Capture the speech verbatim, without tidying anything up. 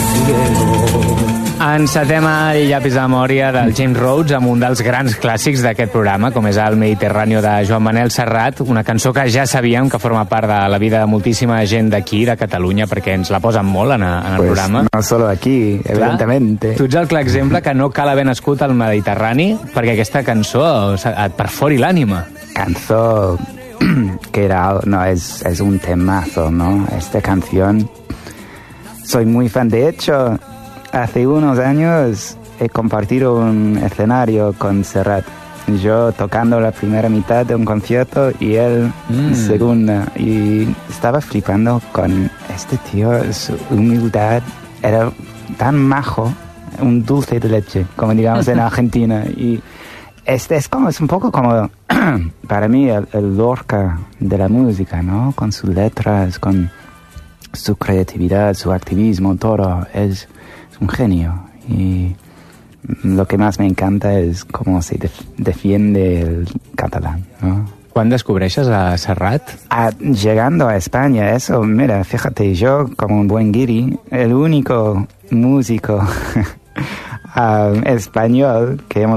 cielo. Encetem el llapis de memòria del James Rhodes amb un dels grans clàssics d'aquest programa, com és el Mediterráneo de Joan Manel Serrat, una cançó que ja sabíem que forma part de la vida de moltíssima gent d'aquí, de Catalunya, perquè ens la posen molt en, en el pues programa. No solo aquí, evidentemente. Tu ets el clar exemple que no cal haver nascut al Mediterrani perquè aquesta cançó et perfori l'ànima. Cançó que era, no, es, es un temazo, ¿no? Esta canción, soy muy fan, de hecho, hace unos años he compartido un escenario con Serrat. Yo tocando la primera mitad de un concierto y él mm. segunda. Y estaba flipando con este tío, su humildad. Era tan majo, un dulce de leche, como digamos en Argentina. Y este es como, es un poco como, para mí, el, el Lorca de la música, ¿no? Con sus letras, con su creatividad, su activismo, todo. Es un genio, y lo que más me encanta es cómo se def defiende el catalán, ¿no? ¿Cuándo descubreixes a Serrat? Ah, llegando a España, eso, mira, fíjate, yo como un buen guiri, el único músico uh, español que hemos